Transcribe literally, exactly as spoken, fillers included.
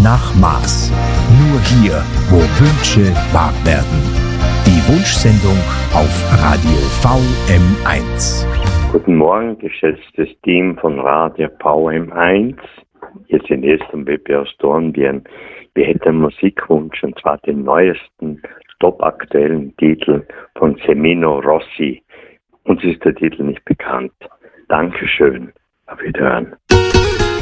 nach Maß. Nur hier, wo Wünsche wahr werden. Die Wunschsendung auf Radio V M eins. Guten Morgen, geschätztes Team von Radio V M eins. Hier sind Esther und Pepe aus Dornbirn. Wir hätten einen Musikwunsch, und zwar den neuesten, topaktuellen Titel von Semino Rossi. Uns ist der Titel nicht bekannt. Dankeschön. Auf Wiederhören.